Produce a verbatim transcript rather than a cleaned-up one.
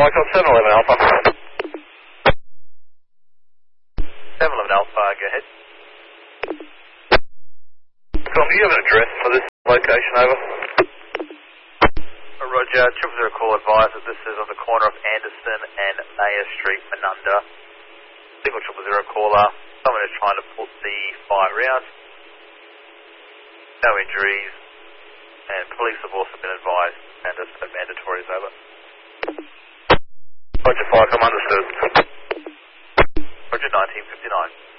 Michael, seven eleven Alpha. seven eleven Alpha, go ahead. Tom, do you have an address for this location, over? Uh, Roger, Triple Zero call advised that this is on the corner of Anderson and Mayor Street, Menunda. Single Triple Zero caller, someone is trying to put the fire out. No injuries, and police have also been advised, and it's no mandatories, over. Roger, five, I'm understood. Roger, nineteen fifty-nine.